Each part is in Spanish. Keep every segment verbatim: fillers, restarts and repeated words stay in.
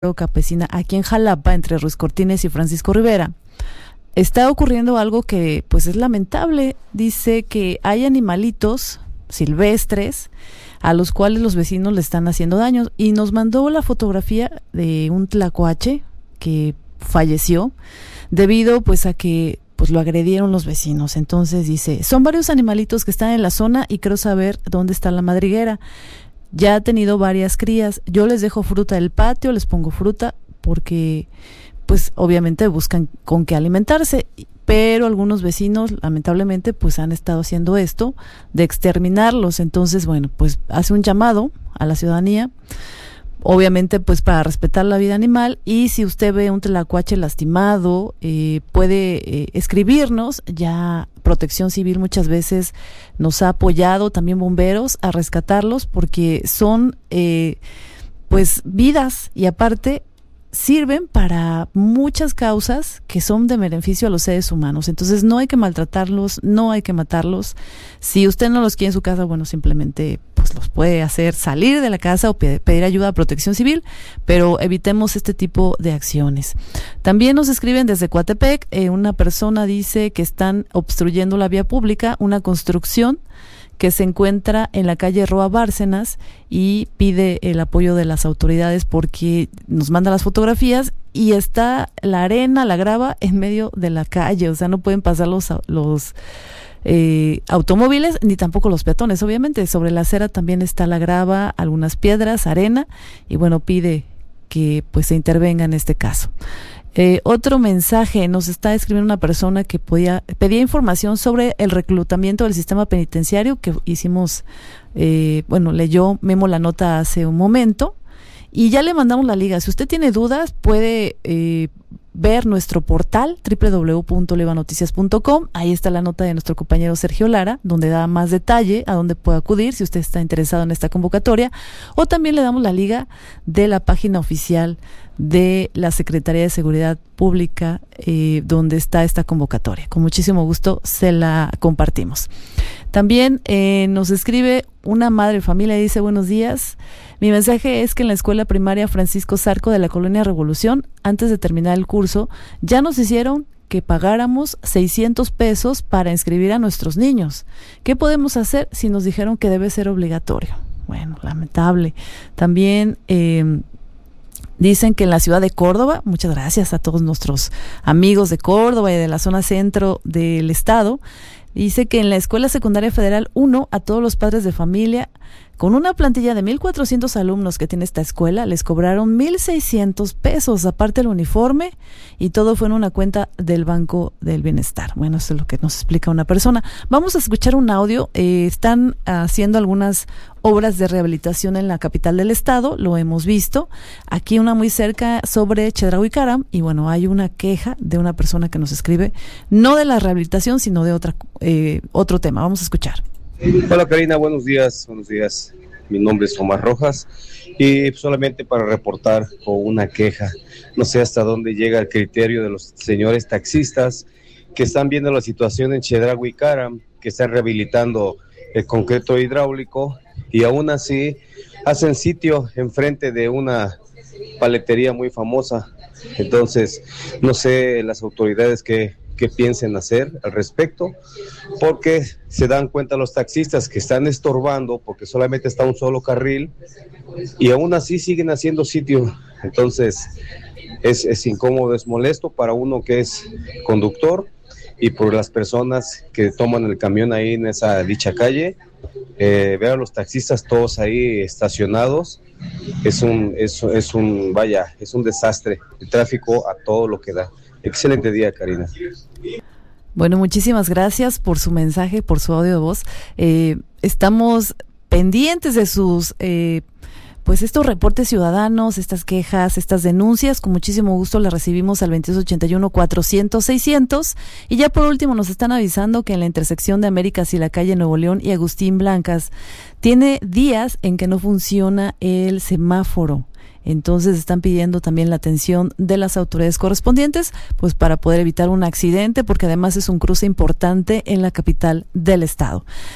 campesina aquí en Jalapa, entre Ruiz Cortines y Francisco Rivera. Está ocurriendo algo que pues es lamentable. Dice que hay animalitos silvestres a los cuales los vecinos le están haciendo daño, y nos mandó la fotografía de un tlacuache que falleció debido pues a que pues lo agredieron los vecinos. Entonces dice, son varios animalitos que están en la zona y quiero saber dónde está la madriguera. Ya ha tenido varias crías, yo les dejo fruta del patio, les pongo fruta porque pues obviamente buscan con qué alimentarse, pero algunos vecinos lamentablemente pues han estado haciendo esto de exterminarlos. Entonces bueno, pues hace un llamado a la ciudadanía, obviamente pues para respetar la vida animal, y si usted ve un tlacuache lastimado, eh, puede eh, escribirnos. Ya Protección Civil muchas veces nos ha apoyado, también bomberos, a rescatarlos, porque son eh, pues vidas, y aparte sirven para muchas causas que son de beneficio a los seres humanos. Entonces no hay que maltratarlos, no hay que matarlos. Si usted no los quiere en su casa, bueno, simplemente pues los puede hacer salir de la casa o pedir ayuda a Protección Civil, pero evitemos este tipo de acciones. También nos escriben desde Coatepec, eh, una persona dice que están obstruyendo la vía pública, una construcción que se encuentra en la calle Roa Bárcenas, y pide el apoyo de las autoridades porque nos manda las fotografías y está la arena, la grava en medio de la calle. O sea, no pueden pasar los, los eh, automóviles ni tampoco los peatones. Obviamente sobre la acera también está la grava, algunas piedras, arena, y bueno, pide que pues se intervenga en este caso. Eh, otro mensaje, nos está escribiendo una persona que podía, pedía información sobre el reclutamiento del sistema penitenciario que hicimos, eh, bueno, leyó Memo la nota hace un momento y ya le mandamos la liga. Si usted tiene dudas, puede eh, ver nuestro portal doble u doble u doble u punto leva noticias punto com. Ahí está la nota de nuestro compañero Sergio Lara, donde da más detalle a dónde puede acudir si usted está interesado en esta convocatoria, o también le damos la liga de la página oficial de la Secretaría de Seguridad Pública, eh, donde está esta convocatoria. Con muchísimo gusto se la compartimos. También eh, nos escribe una madre de familia y dice, buenos días, mi mensaje es que en la escuela primaria Francisco Zarco de la Colonia Revolución, antes de terminar el curso, ya nos hicieron que pagáramos seiscientos pesos para inscribir a nuestros niños. ¿Qué podemos hacer si nos dijeron que debe ser obligatorio? Bueno, lamentable. También eh, dicen que en la ciudad de Córdoba, muchas gracias a todos nuestros amigos de Córdoba y de la zona centro del estado, dice que en la Escuela Secundaria Federal uno, a todos los padres de familia, con una plantilla de mil cuatrocientos alumnos que tiene esta escuela, les cobraron mil seiscientos pesos, aparte el uniforme, y todo fue en una cuenta del Banco del Bienestar. Bueno, eso es lo que nos explica una persona. Vamos a escuchar un audio. Eh, están haciendo algunas obras de rehabilitación en la capital del estado, lo hemos visto. Aquí una muy cerca sobre Chedraui Caram, y bueno, hay una queja de una persona que nos escribe, no de la rehabilitación, sino de otra eh, otro tema. Vamos a escuchar. Hola Karina, buenos días, buenos días. Mi nombre es Omar Rojas y solamente para reportar con una queja. No sé hasta dónde llega el criterio de los señores taxistas que están viendo la situación en Chedraui Caram, que están rehabilitando el concreto hidráulico y aún así hacen sitio enfrente de una paletería muy famosa. Entonces, no sé las autoridades que que piensen hacer al respecto, porque se dan cuenta los taxistas que están estorbando porque solamente está un solo carril y aún así siguen haciendo sitio. Entonces es, es incómodo, es molesto para uno que es conductor y por las personas que toman el camión ahí en esa dicha calle. Eh, ver a los taxistas todos ahí estacionados es un, es, es un, vaya, es un desastre. El tráfico a todo lo que da. Excelente día, Karina. Bueno, muchísimas gracias por su mensaje, por su audio de voz. Eh, estamos pendientes de sus, eh, pues estos reportes ciudadanos, estas quejas, estas denuncias. Con muchísimo gusto las recibimos al veintidós ochenta y uno cuatrocientos seiscientos. Y ya por último nos están avisando que en la intersección de Américas y la calle Nuevo León y Agustín Blancas tiene días en que no funciona el semáforo. Entonces están pidiendo también la atención de las autoridades correspondientes, pues para poder evitar un accidente, porque además es un cruce importante en la capital del estado.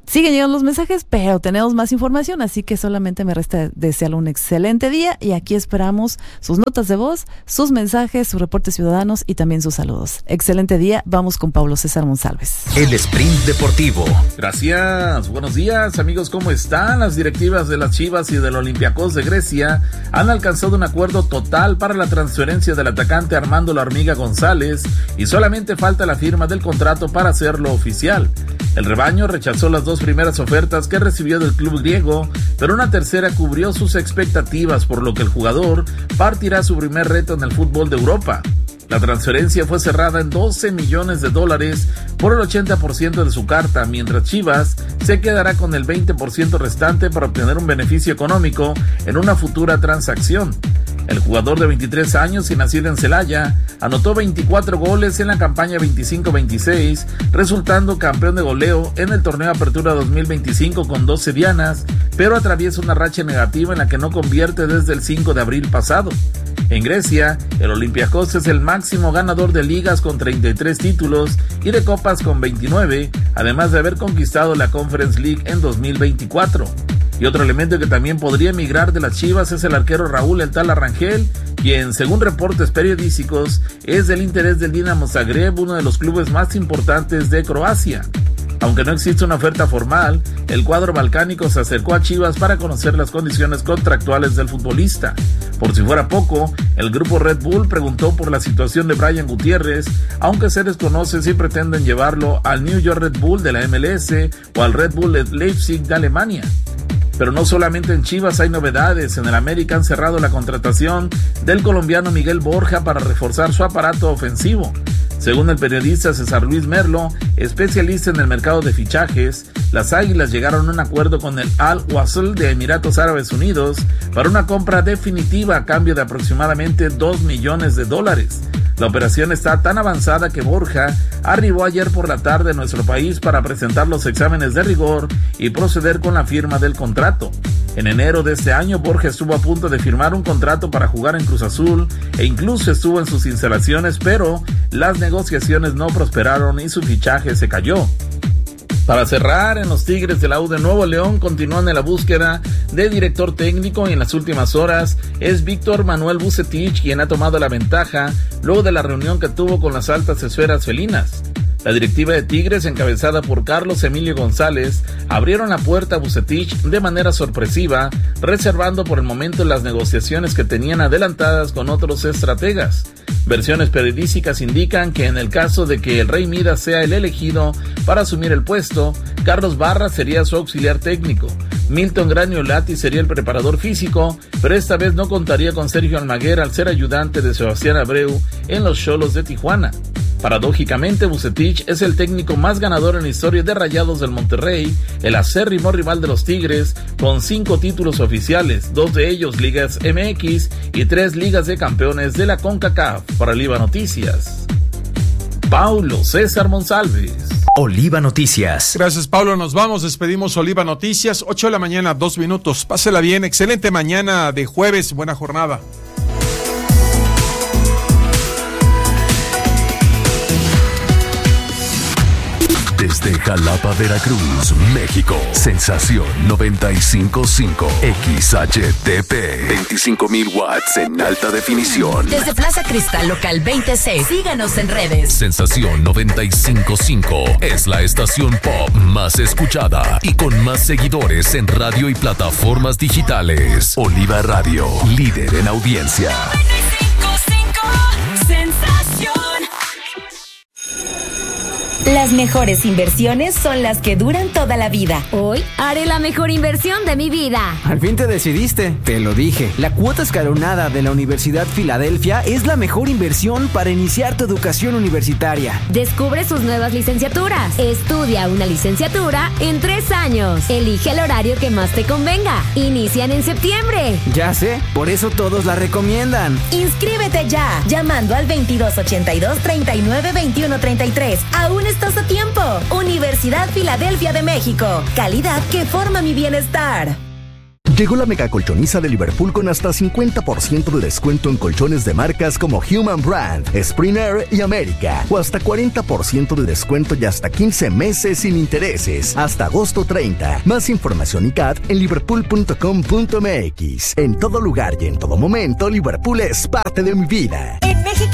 Siguen llegando los mensajes, pero tenemos más información, así que solamente me resta desearle un excelente día y aquí esperamos sus notas de voz, sus mensajes, sus reportes ciudadanos y también sus saludos. Excelente día, vamos con Pablo César Monsalves. El Sprint Deportivo. Gracias, buenos días amigos, ¿cómo están? Las directivas de las Chivas y del Olympiacos de Grecia han alcanzado un acuerdo total para la transferencia del atacante Armando La Hormiga González y solamente falta la firma del contrato para hacerlo oficial. El rebaño rechazó las dos primeras ofertas que recibió del club griego, pero una tercera cubrió sus expectativas, por lo que el jugador partirá su primer reto en el fútbol de Europa. La transferencia fue cerrada en doce millones de dólares por el ochenta por ciento de su carta, mientras Chivas se quedará con el veinte por ciento restante para obtener un beneficio económico en una futura transacción. El jugador de veintitrés años y nacido en Celaya anotó veinticuatro goles en la campaña veinticinco veintiséis, resultando campeón de goleo en el torneo Apertura dos mil veinticinco con doce dianas, pero atraviesa una racha negativa en la que no convierte desde el cinco de abril pasado. En Grecia, el Olympiacos es el máximo ganador de ligas con treinta y tres títulos y de copas con veintinueve, además de haber conquistado la Conference League en dos mil veinticuatro. Y otro elemento que también podría emigrar de las Chivas es el arquero Raúl El Tala Rangel, quien, según reportes periodísticos, es del interés del Dinamo Zagreb, uno de los clubes más importantes de Croacia. Aunque no existe una oferta formal, el cuadro balcánico se acercó a Chivas para conocer las condiciones contractuales del futbolista. Por si fuera poco, el grupo Red Bull preguntó por la situación de Brian Gutiérrez, aunque se desconoce si pretenden llevarlo al New York Red Bull de la M L S o al Red Bull Leipzig de Alemania. Pero no solamente en Chivas hay novedades. En el América han cerrado la contratación del colombiano Miguel Borja para reforzar su aparato ofensivo. Según el periodista César Luis Merlo, especialista en el mercado de fichajes, las Águilas llegaron a un acuerdo con el Al Wasl de Emiratos Árabes Unidos para una compra definitiva a cambio de aproximadamente dos millones de dólares. La operación está tan avanzada que Borja arribó ayer por la tarde a nuestro país para presentar los exámenes de rigor y proceder con la firma del contrato. En enero de este año, Borja estuvo a punto de firmar un contrato para jugar en Cruz Azul e incluso estuvo en sus instalaciones, pero las negociaciones no prosperaron y su fichaje se cayó. Para cerrar, en los Tigres de la U de Nuevo León continúan en la búsqueda de director técnico y en las últimas horas es Víctor Manuel Vucetich quien ha tomado la ventaja luego de la reunión que tuvo con las altas esferas felinas. La directiva de Tigres, encabezada por Carlos Emilio González, abrieron la puerta a Vucetich de manera sorpresiva, reservando por el momento las negociaciones que tenían adelantadas con otros estrategas. Versiones periodísticas indican que en el caso de que el Rey Midas sea el elegido para asumir el puesto, Carlos Barra sería su auxiliar técnico. Milton Graniolati sería el preparador físico, pero esta vez no contaría con Sergio Almaguer al ser ayudante de Sebastián Abreu en los Xolos de Tijuana. Paradójicamente, Vucetich es el técnico más ganador en la historia de Rayados del Monterrey, el acérrimo rival de los Tigres, con cinco títulos oficiales, dos de ellos Ligas M X y tres Ligas de Campeones de la CONCACAF. Para Oliva Noticias, Paulo César Monsalves. Oliva Noticias. Gracias, Pablo. Nos vamos, despedimos Oliva Noticias, ocho de la mañana, dos minutos. Pásela bien, excelente mañana de jueves, buena jornada. Desde Jalapa, Veracruz, México. Sensación noventa y cinco punto cinco. X H T P. veinticinco mil watts en alta definición. Desde Plaza Cristal Local veintiséis. Síganos en redes. Sensación noventa y cinco punto cinco. Es la estación pop más escuchada y con más seguidores en radio y plataformas digitales. Oliva Radio, líder en audiencia. noventa y cinco punto cinco. Sensación. Las mejores inversiones son las que duran toda la vida. Hoy haré la mejor inversión de mi vida. Al fin te decidiste, te lo dije. La cuota escalonada de la Universidad Filadelfia es la mejor inversión para iniciar tu educación universitaria. Descubre sus nuevas licenciaturas. Estudia una licenciatura en tres años. Elige el horario que más te convenga. Inician en septiembre. Ya sé, por eso todos la recomiendan. Inscríbete ya, llamando al veintidós ochenta y dos, treinta y nueve, veintiuno, treinta y tres. Aún estás a tiempo. Universidad Filadelfia de México. Calidad que forma mi bienestar. Llegó la mega colchoniza de Liverpool con hasta cincuenta por ciento de descuento en colchones de marcas como Human Brand, Springer y América, o hasta cuarenta por ciento de descuento y hasta quince meses sin intereses, hasta agosto treinta. Más información y C A D en liverpool punto com punto m x. En todo lugar y en todo momento, Liverpool es parte de mi vida. En México